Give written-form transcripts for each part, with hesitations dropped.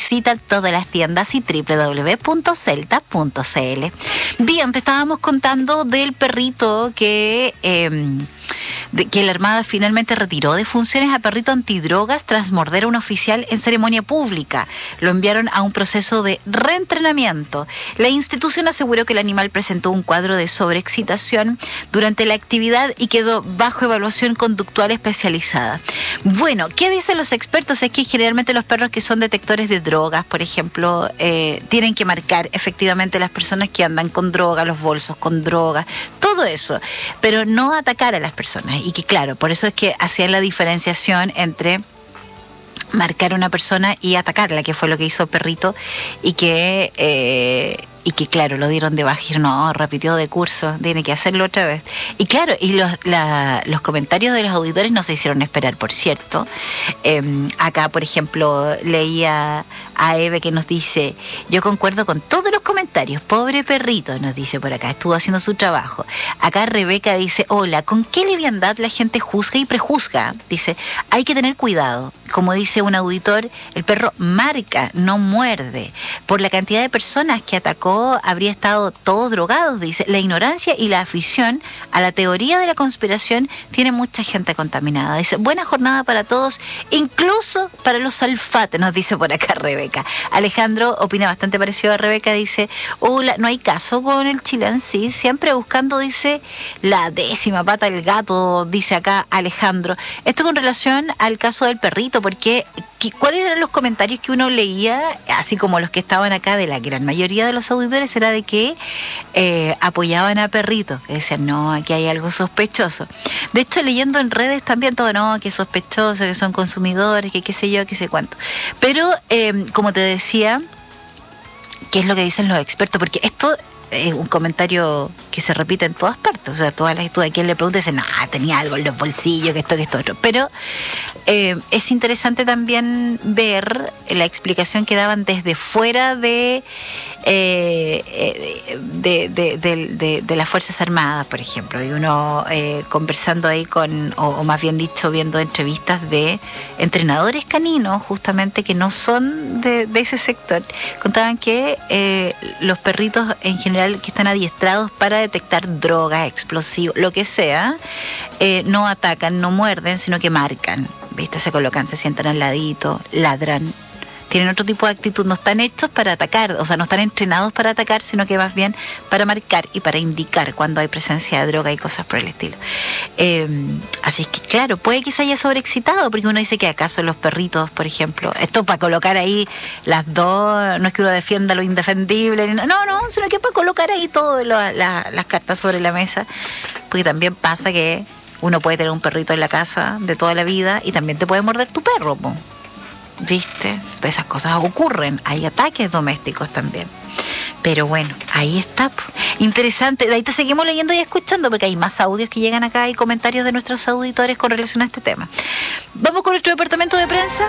Visita todas las tiendas y www.celta.cl. Bien, te estábamos contando del perrito que la Armada finalmente retiró de funciones a perrito antidrogas tras morder a un oficial en ceremonia pública. Lo enviaron a un proceso de reentrenamiento. La institución aseguró que el animal presentó un cuadro de sobreexcitación durante la actividad y quedó bajo evaluación conductual especializada. Bueno, ¿qué dicen los expertos? Es que generalmente los perros que son detectores de drogas, por ejemplo, tienen que marcar efectivamente las personas que andan con droga, los bolsos con droga, todo eso, pero no atacar a las personas. Y que claro, por eso es que hacían la diferenciación entre marcar a una persona y atacarla, que fue lo que hizo Perrito, y que claro, lo dieron de baja, no, repitió de curso, tiene que hacerlo otra vez. Y claro, y los comentarios de los auditores no se hicieron esperar, por cierto. Acá, por ejemplo, leía a Eve que nos dice: yo concuerdo con todos los comentarios, pobre perrito, nos dice por acá, estuvo haciendo su trabajo. Acá Rebeca dice: hola, ¿con qué liviandad la gente juzga y prejuzga? Dice: hay que tener cuidado. Como dice un auditor, el perro marca, no muerde. Por la cantidad de personas que atacó, habría estado todos drogados, dice. La ignorancia y la afición a la teoría de la conspiración tiene mucha gente contaminada. Dice: buena jornada para todos, incluso para los alfates, nos dice por acá Rebeca. Alejandro opina bastante parecido a Rebeca, dice: hola, no hay caso con el chilensis, siempre buscando, dice, la 10ª pata del gato, dice acá Alejandro. Esto con relación al caso del perrito, porque ¿cuáles eran los comentarios que uno leía, así como los que estaban acá de la gran mayoría de los auditores? Era de que apoyaban a Perrito, que decían: no, aquí hay algo sospechoso. De hecho, leyendo en redes también todo: no, que es sospechoso, que son consumidores, que qué sé yo, qué sé cuánto. Pero, como te decía, ¿qué es lo que dicen los expertos? Porque esto es un comentario que se repite en todas partes. O sea, todas las estudios, a quien le pregunte dicen: no, tenía algo en los bolsillos, que esto otro. Pero es interesante también ver la explicación que daban desde fuera de las Fuerzas Armadas, por ejemplo. Y uno conversando ahí con, o más bien dicho, viendo entrevistas de entrenadores caninos, justamente, que no son de ese sector, contaban que los perritos en general que están adiestrados para detectar drogas, explosivos, lo que sea, no atacan, no muerden, sino que marcan, ¿viste? Se colocan, se sientan al ladito, ladran, tienen otro tipo de actitud, no están hechos para atacar, o sea, no están entrenados para atacar, sino que más bien para marcar y para indicar cuando hay presencia de droga y cosas por el estilo. Así que claro, puede que se haya sobreexcitado, porque uno dice que acaso los perritos, por ejemplo, esto para colocar ahí las dos, no es que uno defienda lo indefendible, no, sino que para colocar ahí todas las cartas sobre la mesa, porque también pasa que uno puede tener un perrito en la casa de toda la vida y también te puede morder tu perro, po. ¿Viste? Pues esas cosas ocurren, hay ataques domésticos también. Pero bueno, ahí está. Interesante, de ahí te seguimos leyendo y escuchando, porque hay más audios que llegan acá y comentarios de nuestros auditores con relación a este tema. Vamos con nuestro departamento de prensa.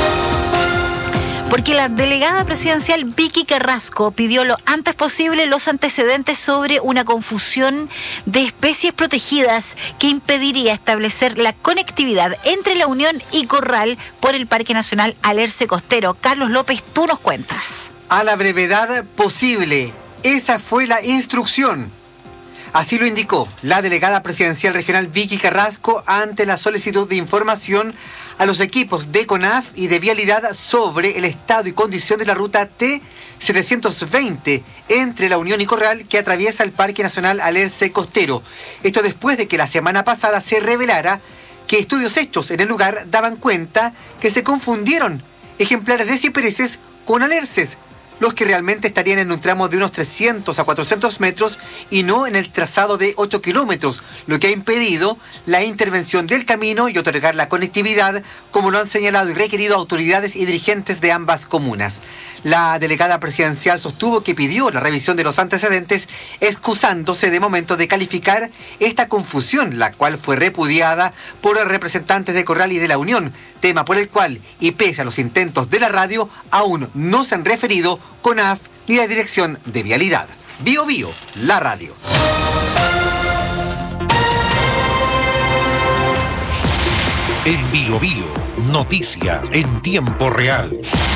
Porque la delegada presidencial Vicky Carrasco pidió lo antes posible los antecedentes sobre una confusión de especies protegidas que impediría establecer la conectividad entre La Unión y Corral por el Parque Nacional Alerce Costero. Carlos López, tú nos cuentas. A la brevedad posible. Esa fue la instrucción. Así lo indicó la delegada presidencial regional Vicky Carrasco ante la solicitud de información a los equipos de CONAF y de Vialidad sobre el estado y condición de la ruta T-720 entre La Unión y Corral, que atraviesa el Parque Nacional Alerce Costero. Esto después de que la semana pasada se revelara que estudios hechos en el lugar daban cuenta que se confundieron ejemplares de cipreses con alerces, los que realmente estarían en un tramo de unos 300 a 400 metros y no en el trazado de 8 kilómetros, lo que ha impedido la intervención del camino y otorgar la conectividad, como lo han señalado y requerido autoridades y dirigentes de ambas comunas. La delegada presidencial sostuvo que pidió la revisión de los antecedentes, excusándose de momento de calificar esta confusión, la cual fue repudiada por representantes de Corral y de La Unión, tema por el cual, y pese a los intentos de la radio, aún no se han referido CONAF ni la Dirección de Vialidad. Bio Bio, la radio. En Bio Bio, noticia en tiempo real.